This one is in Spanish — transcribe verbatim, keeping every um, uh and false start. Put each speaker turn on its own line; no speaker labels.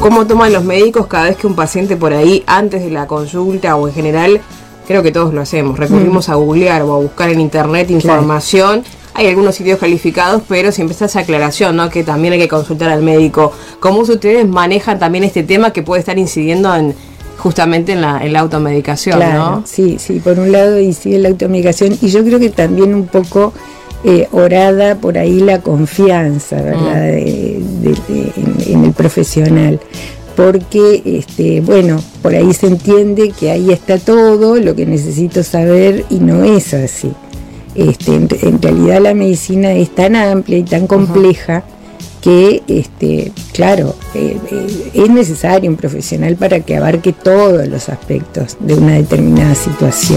cómo toman los médicos cada vez que un paciente por ahí, antes de la consulta o en general, creo que todos lo hacemos, recurrimos mm. a googlear o a buscar en internet información. Claro. Hay algunos sitios calificados, pero siempre está esa aclaración, ¿no? Que también hay que consultar al médico. ¿Cómo ustedes manejan también este tema que puede estar incidiendo en justamente en la, en la automedicación,
claro,
¿no?
Sí, sí, por un lado incide la automedicación y yo creo que también un poco eh, orada por ahí la confianza, ¿verdad? Mm. De, de, de, en, en el profesional. Porque, este, bueno, por ahí se entiende que ahí está todo lo que necesito saber y no es así. Este, en, en realidad la medicina es tan amplia y tan compleja uh-huh. que, este, claro, eh, eh, es necesario un profesional para que abarque todos los aspectos de una determinada situación.